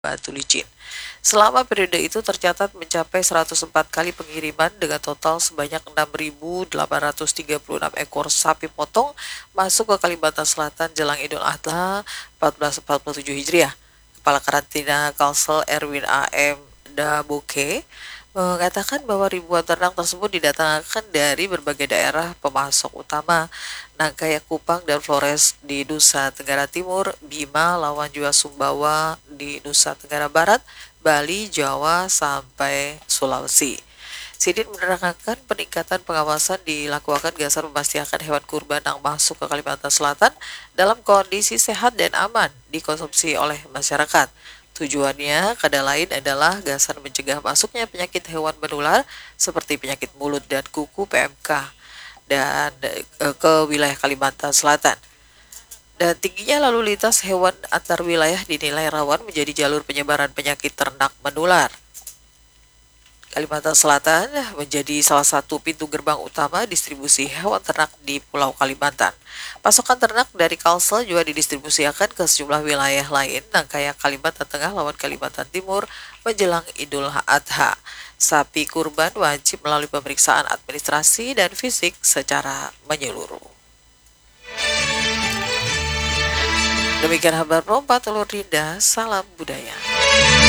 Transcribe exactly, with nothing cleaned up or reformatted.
batu licin. Selama periode itu tercatat mencapai seratus empat kali pengiriman dengan total sebanyak enam ribu delapan ratus tiga puluh enam ekor sapi potong masuk ke Kalimantan Selatan jelang Idul Adha seribu empat ratus empat puluh tujuh Hijriah. Kepala Karantina Kalsel Erwin A M Daboke mengatakan bahwa ribuan ternak tersebut didatangkan dari berbagai daerah pemasok utama, Nangkaya, Kupang, dan Flores di Nusa Tenggara Timur, Bima, Lawan, juga Sumbawa di Nusa Tenggara Barat, Bali, Jawa, sampai Sulawesi. Sidin menerangkan peningkatan pengawasan dilakukan dasar memastikan hewan kurban yang masuk ke Kalimantan Selatan dalam kondisi sehat dan aman dikonsumsi oleh masyarakat. Tujuannya kada lain adalah gasar mencegah masuknya penyakit hewan menular seperti penyakit mulut dan kuku P M K dan e, ke wilayah Kalimantan Selatan. Dan tingginya lalu lintas hewan antar wilayah dinilai rawan menjadi jalur penyebaran penyakit ternak menular. Kalimantan Selatan menjadi salah satu pintu gerbang utama distribusi hewan ternak di Pulau Kalimantan. Pasokan ternak dari Kalsel juga didistribusikan ke sejumlah wilayah lain, kayak Kalimantan Tengah lawan Kalimantan Timur menjelang Idul Adha. Sapi kurban wajib melalui pemeriksaan administrasi dan fisik secara menyeluruh. Demikian kabar Rompa Telur Rinda, salam budaya.